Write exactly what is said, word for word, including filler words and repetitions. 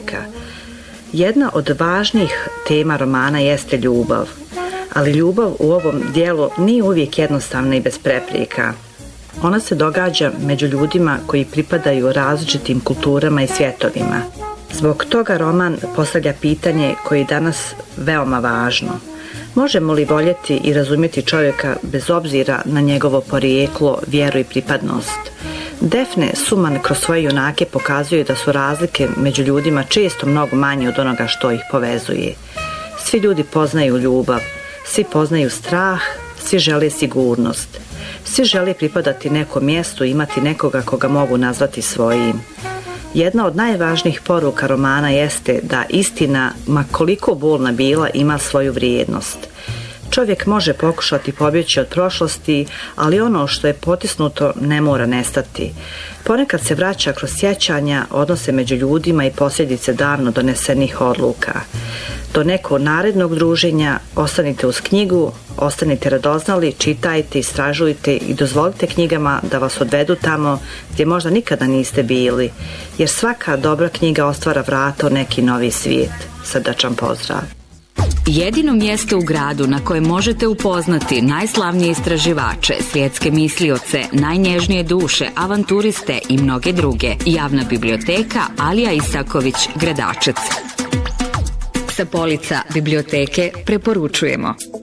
čovjeka. Jedna od važnijih tema romana jeste ljubav, ali ljubav u ovom dijelu nije uvijek jednostavna i bez prepreka. Ona se događa među ljudima koji pripadaju različitim kulturama i svjetovima. Zbog toga roman postavlja pitanje koje je danas veoma važno. Možemo li voljeti i razumjeti čovjeka bez obzira na njegovo porijeklo, vjeru i pripadnost? Daphne Suman kroz svoje junake pokazuje da su razlike među ljudima često mnogo manje od onoga što ih povezuje. Svi ljudi poznaju ljubav, svi poznaju strah, svi žele sigurnost. Svi žele pripadati nekom mjestu i imati nekoga koga mogu nazvati svojim. Jedna od najvažnijih poruka romana jeste da istina, ma koliko bolna bila, ima svoju vrijednost. Čovjek može pokušati pobjeći od prošlosti, ali ono što je potisnuto ne mora nestati. Ponekad se vraća kroz sjećanja, odnose među ljudima i posljedice davno donesenih odluka. Do nekog narednog druženja ostanite uz knjigu, ostanite radoznali, čitajte, istražujte i dozvolite knjigama da vas odvedu tamo gdje možda nikada niste bili, jer svaka dobra knjiga otvara vrata u neki novi svijet. Srdačan pozdrav! Jedino mjesto u gradu na kojem možete upoznati najslavnije istraživače, svjetske mislioce, najnježnije duše, avanturiste i mnoge druge. Javna biblioteka Alija Isaković, Gradačac. Sa polica biblioteke preporučujemo.